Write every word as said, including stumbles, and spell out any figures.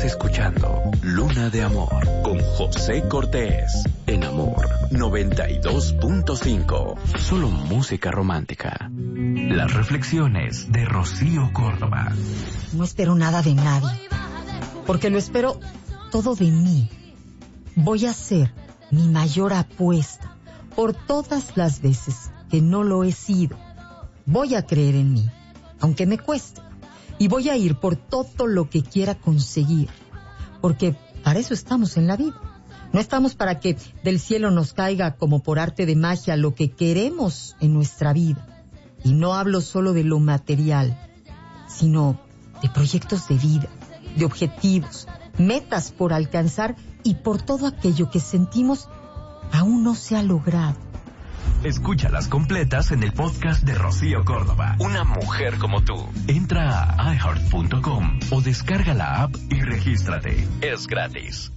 escuchando Luna de Amor con José Cortés en Amor noventa y dos punto cinco. Solo música romántica. Las reflexiones de Rocío Córdoba. No espero nada de nadie, porque lo espero todo de mí. Voy a hacer mi mayor apuesta por todas las veces que no lo he sido. Voy a creer en mí, aunque me cueste. Y voy a ir por todo lo que quiera conseguir, porque para eso estamos en la vida. No estamos para que del cielo nos caiga como por arte de magia lo que queremos en nuestra vida. Y no hablo solo de lo material, sino de proyectos de vida, de objetivos, metas por alcanzar y por todo aquello que sentimos aún no se ha logrado. Escúchalas completas en el podcast de Rocío Córdoba. Una mujer como tú. Entra a i heart punto com o descarga la app y regístrate. Es gratis.